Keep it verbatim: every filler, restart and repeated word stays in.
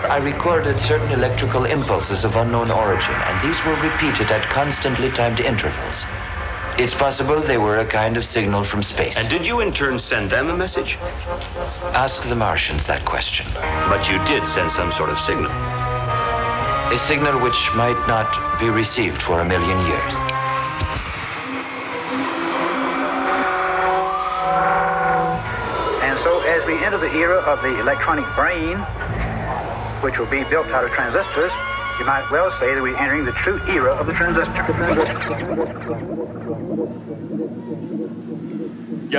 I recorded certain electrical impulses of unknown origin, and these were repeated at constantly timed intervals. It's possible they were a kind of signal from space. And did you in turn send them a message? Ask the Martians that question. But you did send some sort of signal. A signal which might not be received for a million years. And so as we enter the era of the electronic brain, which will be built out of transistors, you might well say that we're entering the true era of the transistor. Yeah.